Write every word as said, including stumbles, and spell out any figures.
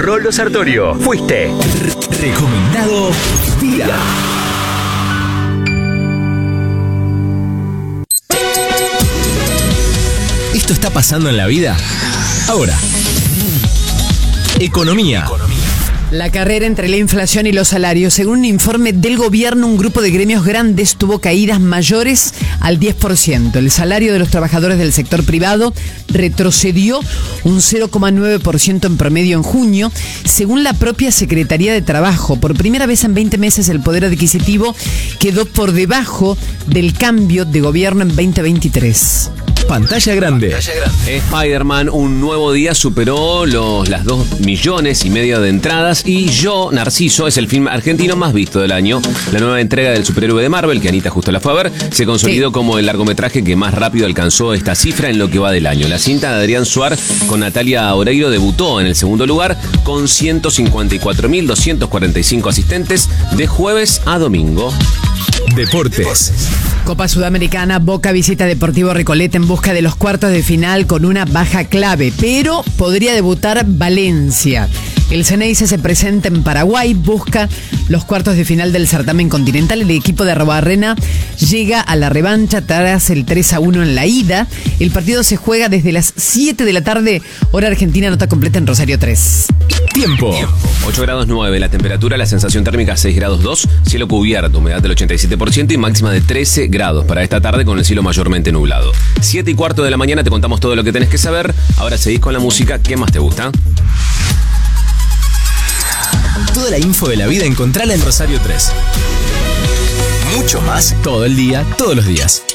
Rolo Sartorio. Fuiste recomendado día. ¿Esto está pasando en la vida? Ahora. Economía. La carrera entre la inflación y los salarios. Según un informe del gobierno, un grupo de gremios grandes tuvo caídas mayores al diez por ciento. El salario de los trabajadores del sector privado retrocedió un cero coma nueve por ciento en promedio en junio, según la propia Secretaría de Trabajo. Por primera vez en veinte meses el poder adquisitivo quedó por debajo del cambio de gobierno en veinte veintitrés. Pantalla grande. Spider-Man, un nuevo día, superó los, las dos millones y medio de entradas. Y Yo, Narciso, es el film argentino más visto del año. La nueva entrega del superhéroe de Marvel, que Anita justo la fue a ver, se consolidó sí. como el largometraje que más rápido alcanzó esta cifra en lo que va del año. La cinta de Adrián Suar con Natalia Oreiro debutó en el segundo lugar con ciento cincuenta y cuatro mil doscientos cuarenta y cinco asistentes de jueves a domingo. Deportes. Copa Sudamericana, Boca visita Deportivo Recoleta en busca de los cuartos de final con una baja clave, pero podría debutar Valencia. El Ceneice se presenta en Paraguay, busca los cuartos de final del certamen continental. El equipo de Arrobarrena llega a la revancha tras el tres a uno en la ida. El partido se juega desde las siete de la tarde, hora argentina, nota completa en Rosario tres. Tiempo. ocho grados nueve, la temperatura, la sensación térmica seis grados dos, cielo cubierto, humedad del ochenta y siete por ciento y máxima de trece grados para esta tarde con el cielo mayormente nublado. siete y cuarto de la mañana, te contamos todo lo que tenés que saber. Ahora seguís con la música. ¿Qué más te gusta? Toda la info de la vida encontrala en Rosario tres. Mucho más todo el día, todos los días.